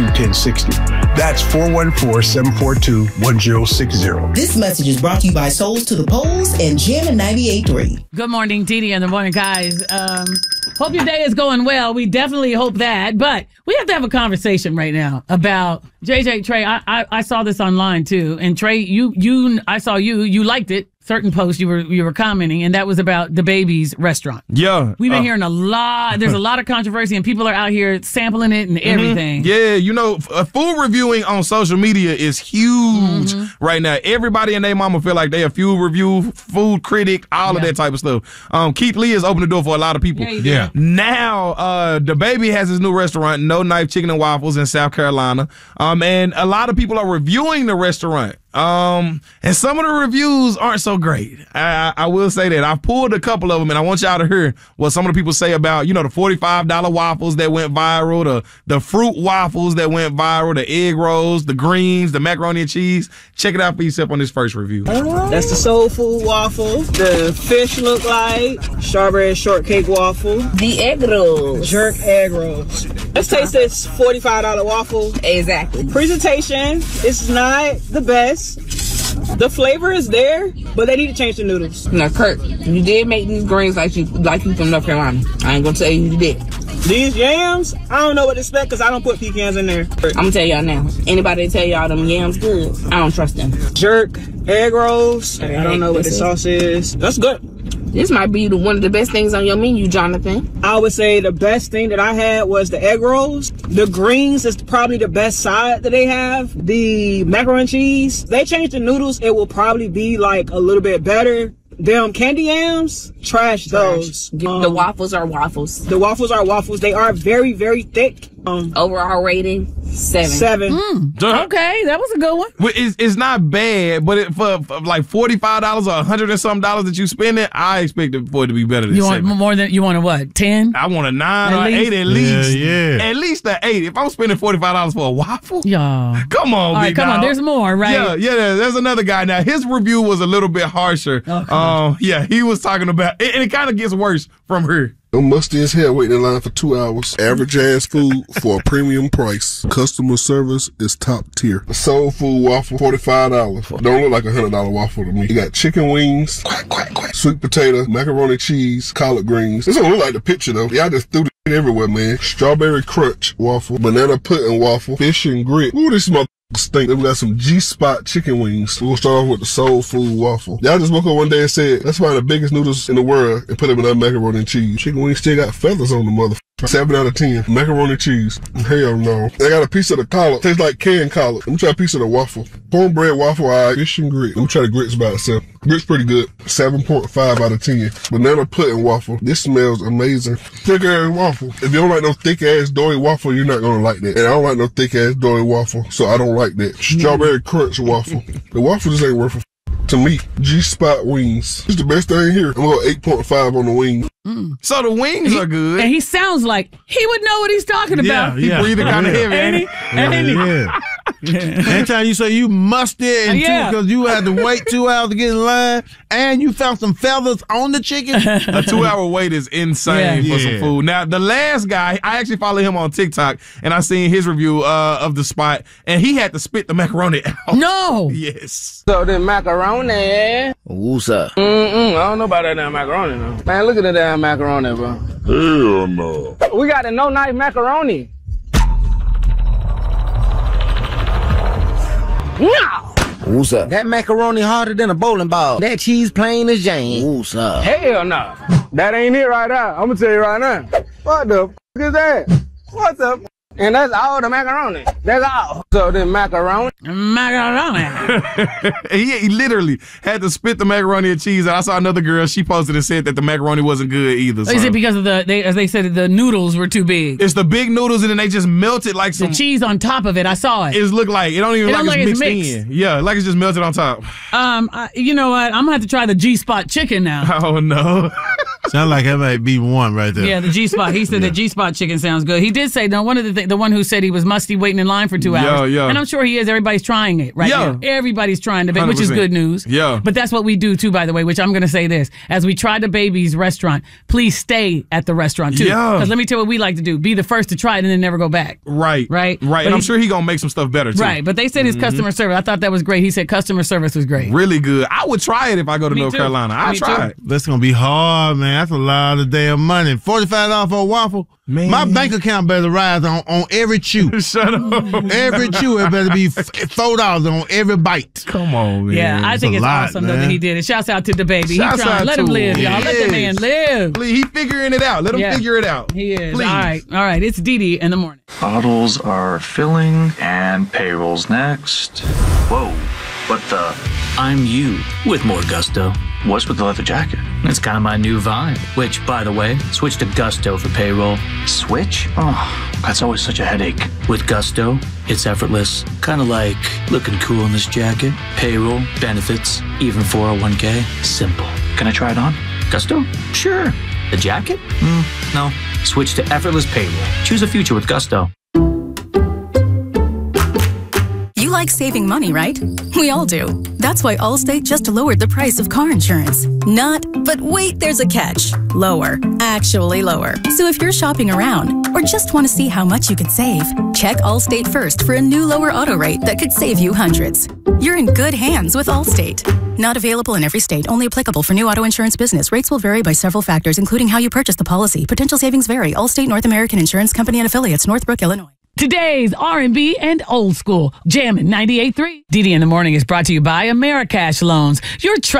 414-742-1060. That's 414-742-1060. This message is brought to you by Souls to the Polls and Jam 98.3. Good morning, Didi and the morning guys. Hope your day is going well. We definitely hope that, but we have to have a conversation right now about JJ Trey. I saw this online too, and Trey, I saw you liked it. Certain posts you were commenting, and that was about the Baby's restaurant. Yeah, we've been hearing a lot. There's a lot of controversy, and people are out here sampling it and everything. Yeah, food reviewing on social media is huge right now. Everybody and their mama feel like they a food critic, all of that type of stuff. Keith Lee has opened the door for a lot of people. Yeah. Now, the Baby has his new restaurant, No Knife Chicken and Waffles in South Carolina, and a lot of people are reviewing the restaurant. And some of the reviews aren't so great. I will say that. I've pulled a couple of them, and I want y'all to hear what some of the people say about, the $45 waffles that went viral, the fruit waffles that went viral, the egg rolls, the greens, the macaroni and cheese. Check it out for yourself on this first review. That's the soul food waffle. The fish look like strawberry shortcake waffle. The egg rolls. Jerk egg rolls. Let's taste this $45 waffle. Exactly. Presentation is not the best. The flavor is there, but they need to change the noodles. Now, Kurt, you did make these greens like you from North Carolina. I ain't gonna tell you did. These yams, I don't know what to expect because I don't put pecans in there. I'm gonna tell y'all now. Anybody tell y'all them yams good, I don't trust them. Jerk egg rolls. I don't know what the sauce is. That's good. This might be one of the best things on your menu, Jonathan. I would say the best thing that I had was the egg rolls. The greens is probably the best side that they have. The macaroni and cheese. They changed the noodles. It will probably be like a little bit better. Them candy yams, trash those. The waffles are waffles. The waffles are waffles. They are very, very thick. Overall rating, 7. 7. Okay, that was a good one. It's not bad, but for like $45 or $100 and something that you spend it, I expect it for it to be better than you 7. Want more than you want a what? 10? I want a 9 or 8 at least. Yeah. At least an 8. If I'm spending $45 for a waffle, yeah. Come on, all right, come on. There's more, right? Yeah. There's another guy now. His review was a little bit harsher. Okay. He was talking about, and it kind of gets worse from her. I'm musty as hell waiting in line for 2 hours. Average ass food for a premium price. Customer service is top tier. The soul food waffle, $45. Don't look like $100 waffle to me. You got chicken wings, sweet potato, macaroni cheese, collard greens. This don't look like the picture though. Y'all just threw the shit everywhere, man. Strawberry crunch waffle, banana pudding waffle, fish and grit. Ooh, this mother stink. Then we got some G-Spot chicken wings. We're gonna start off with the soul food waffle. Y'all just woke up one day and said, let's find the biggest noodles in the world and put them in that macaroni and cheese. Chicken wings still got feathers on the motherfucker. 7 out of 10. Macaroni cheese. Hell no. They got a piece of the collard. Tastes like canned collard. Let me try a piece of the waffle. Cornbread waffle, alright. Fish and grit. Let me try the grits by itself. Grits pretty good. 7.5 out of 10. Banana pudding waffle. This smells amazing. Thick ass waffle. If you don't like no thick ass doughy waffle, you're not gonna like that. And I don't like no thick ass doughy waffle, so I don't like that. Strawberry crunch waffle. The waffle just ain't worth a to me. G-Spot wings. It's the best thing here. I'm going 8.5 on the wings. So the wings are good. And he sounds like he would know what he's talking about. He breathing kind of heavy, ain't he? Anytime you say you must it because you had to wait 2 hours to get in line and you found some feathers on the chicken. A 2 hour wait is insane for some food. Now, the last guy, I actually follow him on TikTok and I seen his review of the spot and he had to spit the macaroni out. No. Yes. So the macaroni. What's up? I don't know about that damn macaroni though. Man, look at that damn macaroni, bro. Hell no. We got a no-knife macaroni. No! What's up? That macaroni harder than a bowling ball. That cheese plain as Jane. What's up? Hell no. That ain't it right now. I'm gonna tell you right now. What the f is that? What's up? And that's all the macaroni. That's all. So the macaroni. He literally had to spit the macaroni and cheese. And I saw another girl, she posted and said that the macaroni wasn't good either. So. Is it because of as they said, the noodles were too big? It's the big noodles and then they just melted like some. The cheese on top of it, I saw it. It look like, it don't even look like it's mixed in. Yeah, like it's just melted on top. You know what? I'm gonna have to try the G-Spot chicken now. Oh no. Sounds like that might be one right there. Yeah, the G-Spot. He said the G-Spot chicken sounds good. He did say, no, one of the one who said he was musty waiting in line for 2 hours. Yeah. And I'm sure he is. Everybody's trying it right now. Everybody's trying to bake, which is 100%. good news. Yeah. But that's what we do too, by the way, which I'm going to say this. As we try the Baby's restaurant, please stay at the restaurant too. Yeah. Because let me tell you what we like to do. Be the first to try it and then never go back. Right. But And I'm sure he's going to make some stuff better too. Right. But they said his customer service. I thought that was great. He said customer service was great. Really good. I would try it if I go to Me North too. Carolina. I'll Me try too. it. That's going to be hard, man. That's a lot of damn money. $45 for a waffle? Man. My bank account better rise on every chew. Shut up. Every chew, it better be $4 on every bite. Come on, man. Yeah, I think a it's lot, awesome though man. that he did it. Shouts out to the baby. Shouts He's trying. out Let him to live, him. y'all. Let He the man is. live. Please, he figuring it out. Let him figure it out. He is. Please. All right. It's Dee Dee in the morning. Bottles are filling and payroll's next. Whoa, what the? I'm you with more gusto. What's with the leather jacket? It's kind of my new vibe. Which, by the way, switch to Gusto for payroll. Switch? Oh, that's always such a headache. With Gusto, it's effortless. Kind of like looking cool in this jacket. Payroll, benefits, even 401k. Simple. Can I try it on? Gusto? Sure. The jacket? No. Switch to effortless payroll. Choose a future with Gusto. You like saving money, right? We all do. That's why Allstate just lowered the price of car insurance. Not, but wait, there's a catch. Lower. Actually lower. So if you're shopping around or just want to see how much you could save, check Allstate first for a new lower auto rate that could save you hundreds. You're in good hands with Allstate. Not available in every state. Only applicable for new auto insurance business. Rates will vary by several factors, including how you purchase the policy. Potential savings vary. Allstate North American Insurance Company and Affiliates, Northbrook, Illinois. Today's R&B and old school. Jammin' 98.3. Dee Dee in the morning is brought to you by Americash Loans. Your trust.